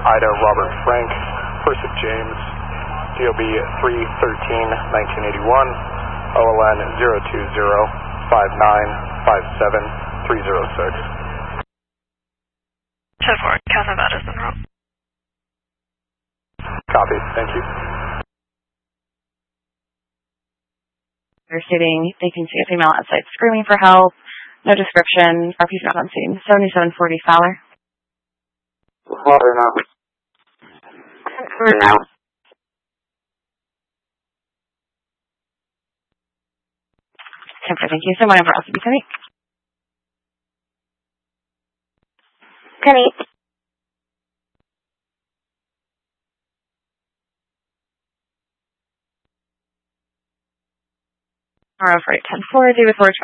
Ida Robert Frank, 1st of James, DOB 313-1981, OLN 020-5957-306. 10-4, Catherine Madison route. Copy, thank you. They're stating they can see a female outside screaming for help. No description. RP's not on scene. 7740 Fowler. Fowler now. Now. Thank you. Someone ever else to be coming? Penny. RO for 10-4, David Forge.